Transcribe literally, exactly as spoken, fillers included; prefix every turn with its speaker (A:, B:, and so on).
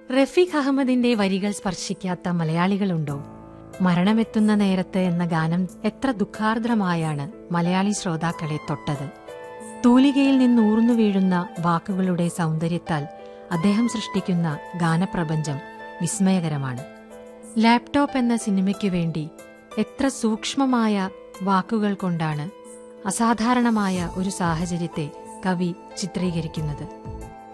A: റഫീഖ് അഹമ്മദിന്റെ വരികൾ സ്പർശിക്കാത്ത മലയാളികളുണ്ടോ? മരണമെത്തുന്ന നേരത്ത് എന്ന ഗാനം എത്ര ദുഃഖാർദ്രമായാണ് മലയാളി ശ്രോതാക്കളെ തൊട്ടത്. തൂലികയിൽ നിന്നൂർന്നു വീഴുന്ന വാക്കുകളുടെ സൗന്ദര്യത്താൽ അദ്ദേഹം സൃഷ്ടിക്കുന്ന ഗാനപ്രപഞ്ചം വിസ്മയകരമാണ്. ലാപ്ടോപ്പ് എന്ന സിനിമയ്ക്കു വേണ്ടി എത്ര സൂക്ഷ്മമായ വാക്കുകൾ കൊണ്ടാണ് അസാധാരണമായ ഒരു സാഹചര്യത്തെ കവി ചിത്രീകരിക്കുന്നത്.